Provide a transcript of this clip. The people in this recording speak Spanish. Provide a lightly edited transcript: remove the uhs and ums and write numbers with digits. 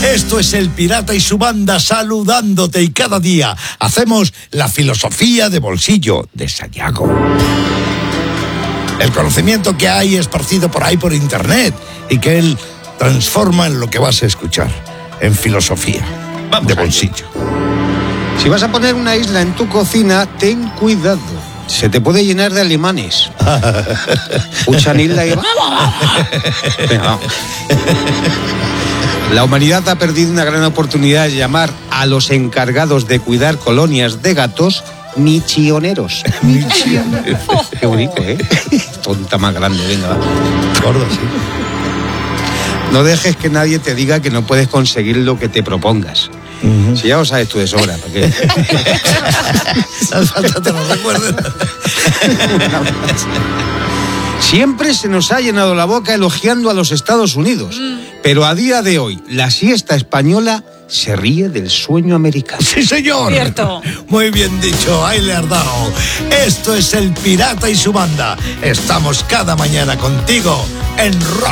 Esto es El Pirata y su banda saludándote, y cada día hacemos la filosofía de bolsillo de Sayago. El conocimiento que hay esparcido por ahí por internet y que él transforma en lo que vas a escuchar, en filosofía de bolsillo. Si vas a poner una isla en tu cocina, ten cuidado. Se te puede llenar de alemanes. Escuchan isla y... Venga, vamos. La humanidad ha perdido una gran oportunidad de llamar a los encargados de cuidar colonias de gatos michioneros. Michioneros. Qué bonito, ¿eh? Tonta más grande, venga, va. Gordo, sí. No dejes que nadie te diga que no puedes conseguir lo que te propongas. Si ya lo sabes tú de sobra, ¿para qué? No falta te lo recuerdes. Siempre se nos ha llenado la boca elogiando a los Estados Unidos, pero a día de hoy la siesta española se ríe del sueño americano. ¡Sí, señor! Cierto. Muy bien dicho, ahí le has dado. Esto es El Pirata y su banda. Estamos cada mañana contigo en Rock